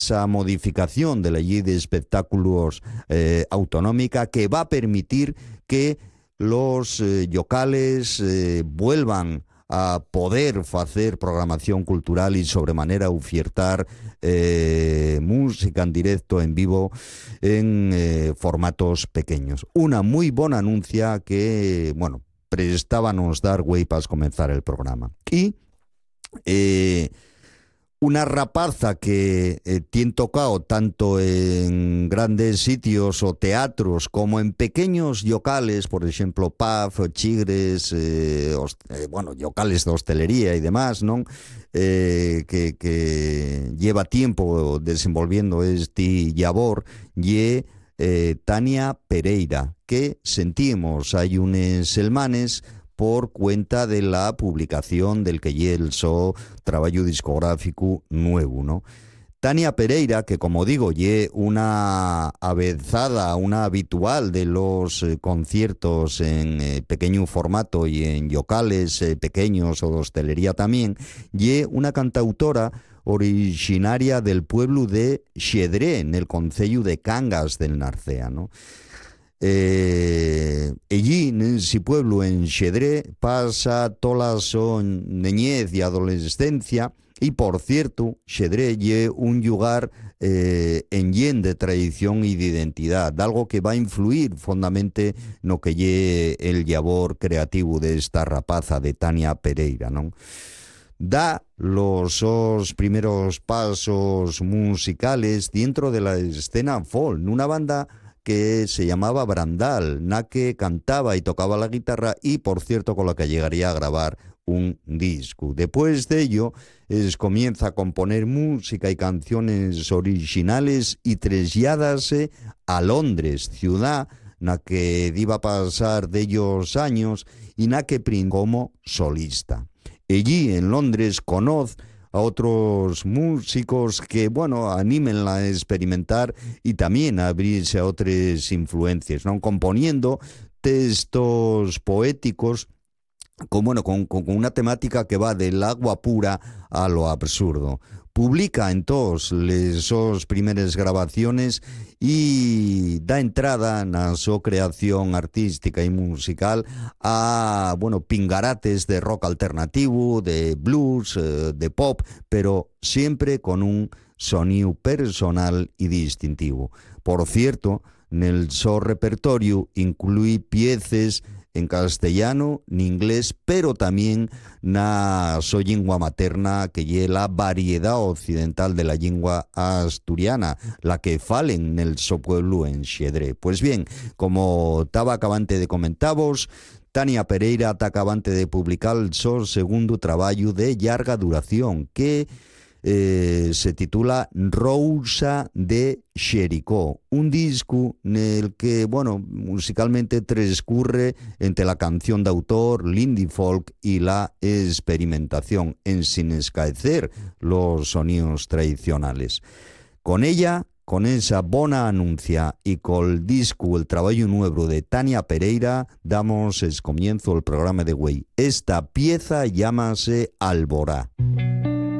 esa modificación de la ley de espectáculos autonómica que va a permitir que los yocales vuelvan a poder hacer programación cultural y sobremanera ofertar música en directo, en vivo, en formatos pequeños. Una muy buena anuncia que, bueno, prestábamos dar güey para comenzar el programa. Y una rapaza que tiene tocado tanto en grandes sitios o teatros como en pequeños locales, por ejemplo, pub, chigres, bueno, locales de hostelería y demás, ¿no? Que lleva tiempo desenvolviendo este labor, y Tania Pereira, que sentimos hay unos selmanes por cuenta de la publicación del que lle el so trabajo discográfico nuevo, ¿no? Tania Pereira, que como digo, lle una avezada, una habitual de los conciertos en pequeño formato y en locales pequeños o de hostelería también, lle una cantautora originaria del pueblo de Xedré, en el concello de Cangas del Narcea, ¿no? Allí, en ese pueblo, en Xedré, pasa toda su niñez y adolescencia, y por cierto, Xedré es un lugar en de tradición y de identidad, algo que va a influir fondamente no que lle el labor creativo de esta rapaza de Tania Pereira, ¿no? Da los primeros pasos musicales dentro de la escena folk, una banda que se llamaba Brandal, na que cantaba y tocaba la guitarra, y por cierto con la que llegaría a grabar un disco. Después de ello comienza a componer música y canciones originales y trasladarse a Londres, ciudad na que iba a pasar de ellos años y na que como solista. Allí en Londres conoce a otros músicos que, bueno, anímenla a experimentar y también a abrirse a otras influencias, ¿no? Componiendo textos poéticos con una temática que va del agua pura a lo absurdo. Publica entonces sus primeras grabaciones y da entrada a su creación artística y musical a, bueno, pingarates de rock alternativo, de blues, de pop, pero siempre con un sonido personal y distintivo. Por cierto, en el su repertorio incluye piezas en castellano, en inglés, pero también na su lengua materna, que es la variedad occidental de la lengua asturiana, la que falen en el so pueblo en Xedré. Pues bien, como estaba acabante de comentaros, Tania Pereira está acabante de publicar el su segundo trabajo de larga duración, que se titula Rosa de Xericó, un disco en el que, bueno, musicalmente transcurre entre la canción de autor, l'indie folk y la experimentación, en sin escaecer los sonidos tradicionales. Con ella, con esa bona anuncia y con el disco, el trabajo nuevo de Tania Pereira, damos el comienzo al programa de Güey. Esta pieza llámase Alborá.